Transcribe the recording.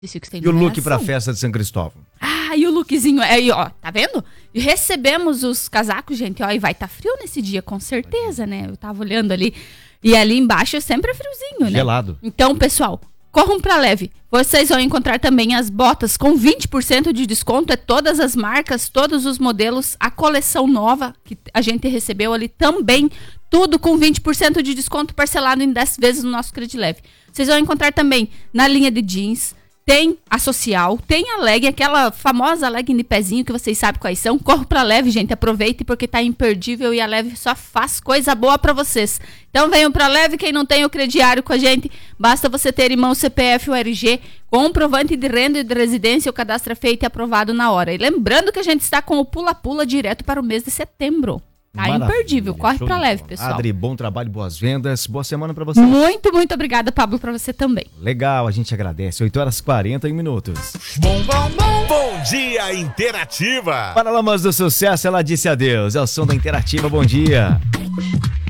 Disse que tem E o look numeração. pra festa de São Cristóvão? Ah, e o lookzinho, aí, ó, tá vendo? E recebemos os casacos, gente, ó, e vai tá frio nesse dia, com certeza, né? Eu tava olhando ali, e ali embaixo sempre é friozinho, né? Gelado. Então, pessoal, corram pra Leve. Vocês vão encontrar também as botas com 20% de desconto, é todas as marcas, todos os modelos, a coleção nova que a gente recebeu ali também, tudo com 20% de desconto parcelado em 10 vezes no nosso Crédito Leve. Vocês vão encontrar também na linha de jeans, tem a social, tem a legging, aquela famosa legging de pezinho que vocês sabem quais são. Corre pra Leve, gente, aproveite porque tá imperdível e a Leve só faz coisa boa pra vocês. Então venham pra Leve, quem não tem o crediário com a gente, basta você ter em mão o CPF ou RG, comprovante de renda e de residência, o cadastro é feito e aprovado na hora. E lembrando que a gente está com o pula-pula direto para o mês de setembro. Tá imperdível, corre pra Leve, pessoal. Adri, bom trabalho, boas vendas, boa semana pra você. Muito, muito obrigada, Pablo, pra você também. Legal, a gente agradece. 8h40. Bom dia, Interativa. Paralamas do Sucesso, ela disse adeus. É o som da Interativa, bom dia.